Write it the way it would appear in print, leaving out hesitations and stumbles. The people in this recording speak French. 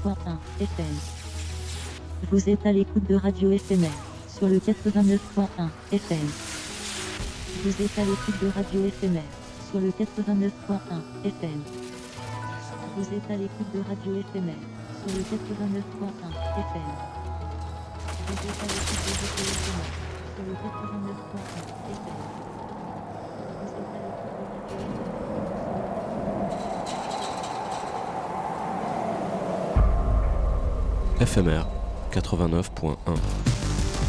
89.1 FM. Vous êtes à l'écoute de Radio Éphémère sur le 89.1 FM. Vous êtes à l'écoute de Radio Éphémère sur le 89.1 FM. Vous êtes à l'écoute de Radio Éphémère sur le 89.1 FM. Vous êtes à l'écoute de Radio Éphémère sur le 89.1 FM. Vous êtes à l'écoute de Radio Éphémère 89.1.